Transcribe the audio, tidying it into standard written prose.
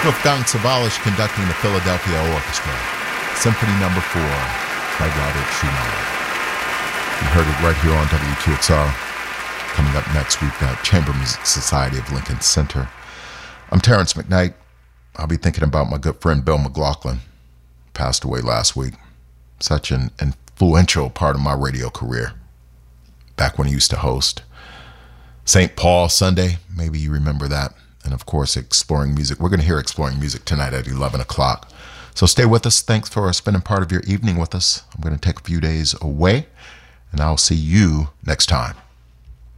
Wolfgang Sawallisch conducting the Philadelphia Orchestra, Symphony No. 4 by Robert Schumann. You heard it right here on WQXR. Coming up next, we've got Chamber Music Society of Lincoln Center. I'm Terrence McKnight. I'll be thinking about my good friend Bill McLaughlin, passed away last week. Such an influential part of my radio career, back when he used to host St. Paul Sunday. Maybe you remember that. And of course, Exploring Music. We're going to hear Exploring Music tonight at 11 o'clock. So stay with us. Thanks for spending part of your evening with us. I'm going to take a few days away, and I'll see you next time.